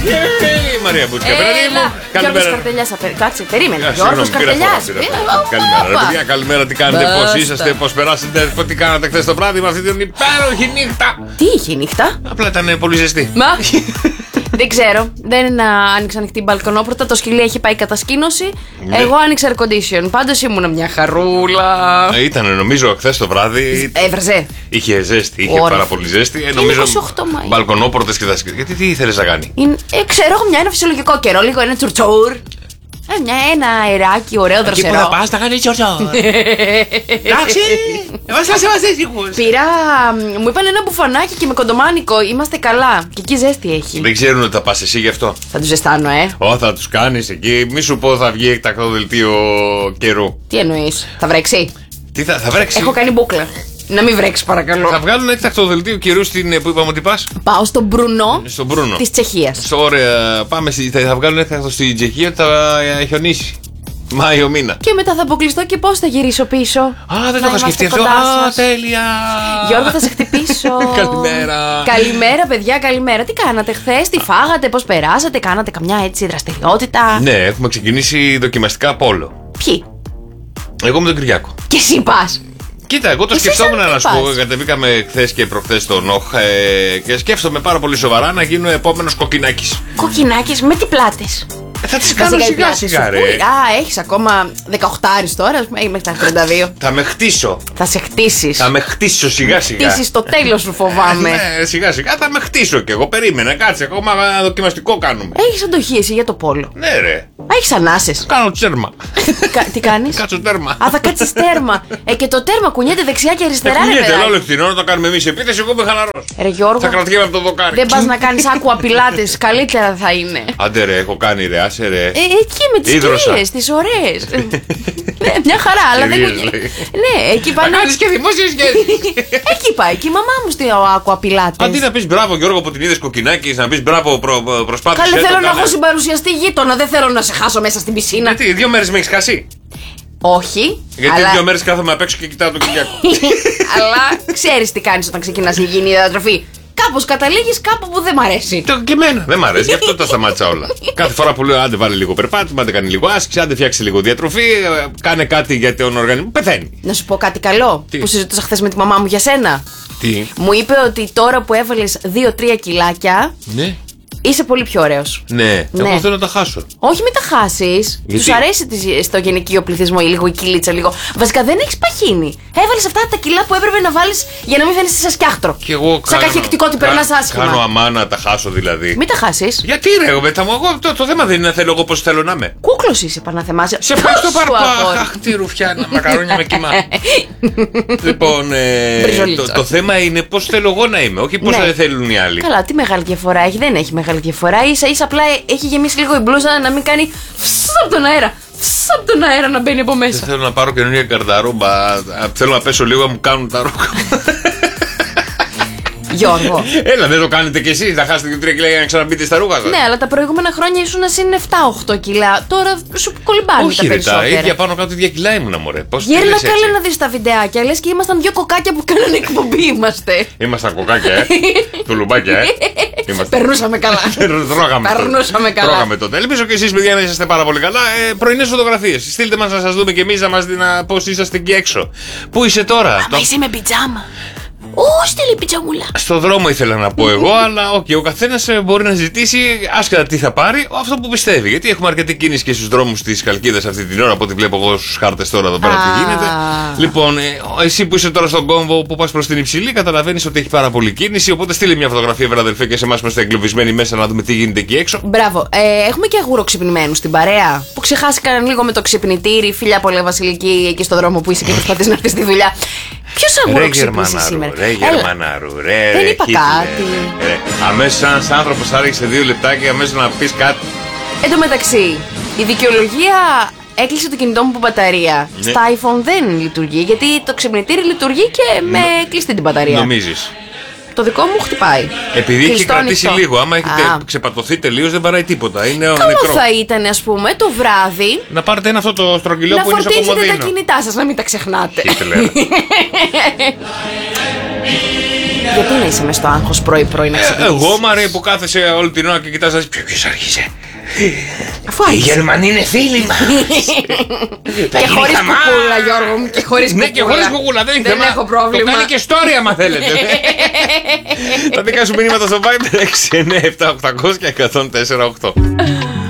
Μαρία Μπούτσικα, παιδί μου. Καλημέρα. Κάτσε, περίμενε. Γιώργος Καρτελιάς. Καλημέρα. Καλημέρα, τι κάνετε, πώς είσαστε, πώς περάσετε, τι κάνατε χθες το βράδυ με αυτή την υπέροχη νύχτα. Τι είχε η νύχτα? Απλά ήταν πολύ ζεστή. Μα. Δεν ξέρω, δεν άνοιξα ανοιχτή μπαλκονόπορτα. Το σκυλί έχει πάει κατασκήνωση. Εγώ άνοιξα air condition. Πάντως ήμουν μια χαρούλα. Ήταν νομίζω χθες το βράδυ. Έβραζε. Είχε ζέστη, είχε πάρα πολύ ζέστη. Νομίζω 28 Μαΐου. Μπαλκονόπορτες και τα σκυλιά. Γιατί τι ήθελες να κάνει? Ξέρω εγώ, ένα φυσιολογικό καιρό, λίγο ένα τσουρτσούρ. Ένα αεράκι, ωραίο δροσερό. Εκεί που θα πας θα κάνει τσουρτσούρ. Εντάξει, εμάς θα είμαστε σίγουροι. Πήρα, μου είπαν ένα μπουφανάκι και με κοντομάνικο. Είμαστε καλά. Και εκεί ζέστη έχει. Δεν ξέρουν ότι θα πας εσύ γι' αυτό. Θα τους ζεστάνω, θα τους κάνεις εκεί. Μη σου πω θα βγει εκτακτό δελτίο καιρού. Τι εννοείς, θα βρέξει? Τι θα βρέξει? Έχω κάνει μπούκλα. Να μην βρέξει, παρακαλώ. Θα βγάλουν έκτακτο δελτίο καιρού που είπαμε ότι πας. Πάω στον Μπρουνό της Τσεχίας. Ωραία, πάμε. Θα βγάλουν έκτακτο στην Τσεχία ότι θα χιονίσει. Μάιο μήνα. Και μετά θα αποκλειστώ και πώς θα γυρίσω πίσω. Δεν το είχα σκεφτεί αυτό. Τέλεια. Γιώργο, θα σε χτυπήσω. Καλημέρα. Καλημέρα, παιδιά, καλημέρα. Τι κάνατε χθες, τι φάγατε, πώς περάσατε, κάνατε καμιά έτσι δραστηριότητα? Ναι, έχουμε ξεκινήσει δοκιμαστικά πόλο. Ποιοι? Εγώ με τον Κυριάκο. Και εσύ πας? Κοίτα, εγώ το σκεφτόμουν να σου πω. Κατεβήκαμε χθες και προχθές στο ΝΟΧ και σκέφτομαι πάρα πολύ σοβαρά να γίνω επόμενος Κοκκινάκης. Κοκκινάκης, με τι πλάτες? Θα τις κάνω σιγά σιγά, ρε. Έχεις ακόμα 18 τώρα, μέχρι τα 32. Θα με χτίσω. Θα σε χτίσεις. Θα με χτίσω σιγά σιγά. Χτίσεις το τέλος σου, φοβάμαι. Ναι, σιγά σιγά θα με χτίσω κι εγώ. Περίμενα, κάτσε, ακόμα δοκιμαστικό κάνουμε. Έχεις αντοχή εσύ για το πόλο? Ναι, ρε. Έχεις ανάσες? Κάνω τέρμα. Τι κάνεις? Κάτσω τέρμα. Θα κάτσεις τέρμα. Και το τέρμα κουνιέται δεξιά και αριστερά, ρε κουνιέται, παιδάκι. όλο ευθυνό να το κάνουμε εμείς επίθεση. Εγώ είμαι χαλαρός. Ρε Γιώργο, θα κρατιέμαι από το δοκάρι. Δεν πας να κάνεις άκουα πιλάτες, καλύτερα θα είναι. Άντε ρε, έχω κάνει ρε, άσε ρε. Εκεί με τις κυρίες, τις ωραίες. Μια χαρά, αλλά δεν. Ναι, εκεί πάνε. Να κάνεις και δημόσιες σχέσεις. Εκεί πάει και η μαμά μου στο άκουα πιλάτες. Αντί να πεις μπράβο Γιώργο που την είδες Κοκκινάκης, να πεις μπράβο προσπάθησες. Καλέ, θέλω να έχω συμπαρουσιαστή γείτονα, δεν θέλω να σε χάσω μέσα στην πισίνα. Γιατί, 2 μέρες με έχεις χάσει? Όχι. Γιατί 2 μέρες κάθομαι απ' έξω και κοιτάω τον Κυριάκο. Αλλά ξέρεις τι κάνεις όταν ξεκινάς υγιεινή διατροφή. Κάπως καταλήγεις κάπου που δεν μ' αρέσει. Και εμένα δεν μ' αρέσει, γι' αυτό τα σταμάτησα όλα. Κάθε φορά που λέω άντε βάλε λίγο περπάτημα, άντε κάνει λίγο άσκηση, άντε φτιάξει λίγο διατροφή, κάνε κάτι για τον οργανισμό, πεθαίνει. Να σου πω κάτι καλό που συζητούσα χθες με τη μαμά μου για σένα. Τι? Μου είπε ότι τώρα που έβαλες 2-3 κιλάκια. Ναι. Είσαι πολύ πιο ωραίος. Ναι, εγώ θέλω να τα χάσω. Όχι, μην τα χάσεις. Τους αρέσει στο γυναικείο πληθυσμό λίγο η κυλίτσα, λίγο. Βασικά δεν έχεις παχύνει. Έβαλες αυτά τα κιλά που έπρεπε να βάλεις για να μην φαίνεσαι σαν σκιάχτρο. Και εγώ σαν καχεκτικό ότι περνάς άσχημα. Κάνω αμά να τα χάσω δηλαδή. Μην τα χάσεις. Γιατί ρε, εγώ το θέμα δεν είναι να θέλω εγώ πώς θέλω να είμαι. Κούκλος είσαι, Παναθεμάσια. Σε ευχαριστώ πάρα πολύ. Αχ, τι ρουφιάνα, μακαρόνια με κύμα. Λοιπόν, το θέμα είναι πώς θέλω εγώ να είμαι, όχι πώς δεν θέλουν οι άλλοι. Καλά, τι μεγάλη διαφορά έχει, δεν έχει μεγάλη διαφορά. Ίσα απλά έχει γεμίσει λίγο η μπλούζα να μην κάνει από τον αέρα. Από τον αέρα να μπαίνει από μέσα. Δεν θέλω να πάρω καινούργια καρταρόμπα. Θέλω να πέσω λίγο να μου κάνουν τα ρούχα. Γιώργο. Έλα, δεν το κάνετε κι εσείς, να χάσετε και 3 κιλά για να ξαναμπείτε στα ρούχα σας. Ναι, αλλά τα προηγούμενα χρόνια ήσουν να είναι 7-8 κιλά. Τώρα σου κολυμπάνε τα περισσότερα. Όχι, ίδια πάνω κάτω 2 κιλά ήμουνα, μωρέ. Γύρνα καλά να δεις τα βιντεάκια. Λες και ήμασταν 2 κοκάκια που κάνανε εκπομπή είμαστε. Ήμασταν κοκάκια, τουλουμπάκια, Περνούσαμε καλά. Περνούσαμε καλά. Τρώγαμε τότε. Ελπίζω και εσείς, παιδιά, να είσαστε πάρα πολύ καλά. Πρωινές φωτογραφίες. Στείλτε μας να σας δούμε κι εμείς, να μας δει πώς είσαστε εκεί έξω. Πού είσαι τώρα? Άμα είσαι με πιτζάμα. Στέλνει πιτσαμούλα. Στο δρόμο ήθελα να πω εγώ, αλλά ο καθένας μπορεί να ζητήσει άσχετα τι θα πάρει, αυτό που πιστεύει. Γιατί έχουμε αρκετή κίνηση και στους δρόμους της Χαλκίδας αυτή την ώρα, από ό,τι βλέπω εγώ στους χάρτες τώρα εδώ πέρα τι γίνεται. Λοιπόν, εσύ που είσαι τώρα στον κόμβο που πας προς την Υψηλή, καταλαβαίνεις ότι έχει πάρα πολύ κίνηση. Οπότε στείλε μια φωτογραφία, βραδελφέ, και σε εμάς που είμαστε εγκλωβισμένοι μέσα να δούμε τι γίνεται εκεί έξω. Μπράβο. Έχουμε και αγουροξυπνημένους στην παρέα που ξεχάστηκαν λίγο με το ξυπνητήρι. Φιλιά πολλά, Βασιλική, εκεί στο δρόμο που είσαι και προσπαθείς να έρθεις στη δουλειά. Ποιος αγουροξύπνησε σήμερα? Ρε Γερμανάρου, ρε. Δεν είπα κάτι. Αμέσως ένας άνθρωπος άργησε 2 λεπτάκια αμέσως να πεις κάτι. Εν τω μεταξύ, η δικαιολογία έκλεισε το κινητό μου από μπαταρία. Ναι. Στα iPhone δεν λειτουργεί, γιατί το ξυπνητήρι λειτουργεί και με κλειστή την μπαταρία. Νομίζεις? Το δικό μου χτυπάει. Επειδή έχει κρατήσει λίγο, άμα έχετε ξεπατωθεί τελείως δεν παράει τίποτα. Είναι καλό νεκρό. θα ήταν, ας πούμε, το βράδυ να πάρετε αυτό το στρογγυλό που είναι στο κομμωδίνο. Να φορτίζετε τα κινητά σας, να μην τα ξεχνάτε. Γιατί να είσαι μες στο άγχος πρωί-πρωί να ξυπνήσεις? Εγώ, Μαρία, που κάθεσαι όλη την ώρα και κοιτάς να δεις ποιος άρχισε. Αφού Οι Γερμανοί είναι φίλοι μας. Και χωρίς κουκούλα, Γιώργο μου, και χωρίς κουκούλα. Ναι, και χωρίς κουκούλα, δεν Δεν έχω πρόβλημα. Το κάνει και story άμα θέλετε. Τα δικά σου μηνύματα στο Viber 697 800 και 104 8.